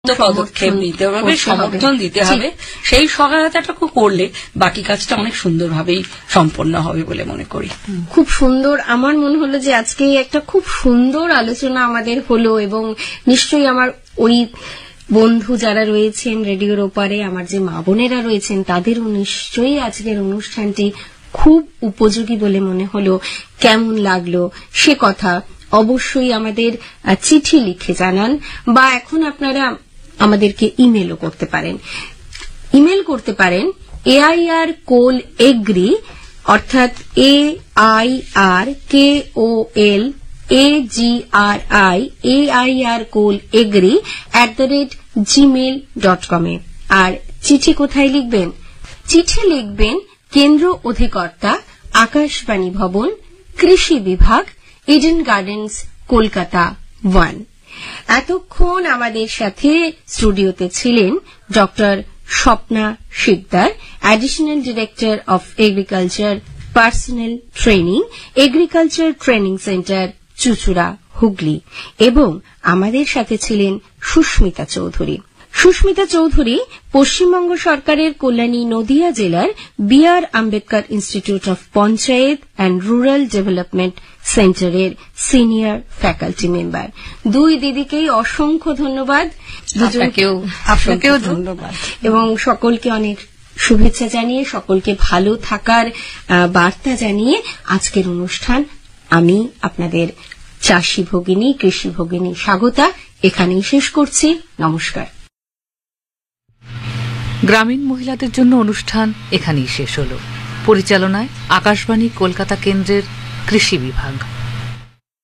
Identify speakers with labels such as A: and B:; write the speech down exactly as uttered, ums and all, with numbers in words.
A: পদক্ষেপ নিতে হবে, সমর্থন দিতে হবে। সেই সহায়তাটুকু করলে বাকি কাজটা অনেক সুন্দরভাবেই সম্পন্ন হবে বলে মনে করি।
B: খুব সুন্দর। আমার মনে হলো যে আজকে একটা খুব সুন্দর আলোচনা আমাদের হলো, এবং নিশ্চয়ই আমার ওই বন্ধু যারা রয়েছেন রেডিওর ওপারে, আমার যে মা বোনেরা রয়েছেন, তাদেরও নিশ্চয়ই আজকের অনুষ্ঠানটি খুব উপযোগী বলে মনে হলো। কেমন লাগলো সে কথা অবশ্যই আমাদের চিঠি লিখে জানান, বা এখন আপনারা আমাদেরকে ইমেলও করতে পারেন। ইমেল করতে পারেন এআইআর কোল এগ্রি, অর্থাৎ A I R K O L A G R I A I R coal agri at the rate Gmail dot com এ। আর চিঠি কোথায় লিখবেন? চিঠি লিখবেন কেন্দ্র অধিকর্তা, আকাশবাণী ভবন, কৃষি বিভাগ, ইডেন গার্ডেন্স, কলকাতা ওয়ান। এতক্ষণ আমাদের সাথে স্টুডিওতে ছিলেন doctor Swapna Sikdar, additional director of agriculture personal training, agriculture training centre, Chuchura, Hooghly, এবং আমাদের সাথে ছিলেন সুস্মিতা চৌধুরী। সুস্মিতা চৌধুরী পশ্চিমবঙ্গ সরকারের কল্যাণী নদিয়া জেলার B R Ambedkar institute of panchayat and rural development সেন্টারের সিনিয়র ফ্যাকাল্টি মেম্বার। দুই দিদিকেই অসংখ্য ধন্যবাদ।
A: আপনাকেও ধন্যবাদ,
B: এবং সকলকে অনেক শুভেচ্ছা জানিয়ে, সকলকে ভালো থাকার বার্তা জানিয়ে আজকের অনুষ্ঠান আমি আপনাদের চাষী ভগিনী, কৃষি ভগিনী স্বাগতা এখানেই শেষ করছি। নমস্কার।
C: গ্রামীণ মহিলাদের জন্য অনুষ্ঠান এখানেই শেষ হল। পরিচালনায় আকাশবাণী কলকাতা কেন্দ্রের কৃষি বিভাগ।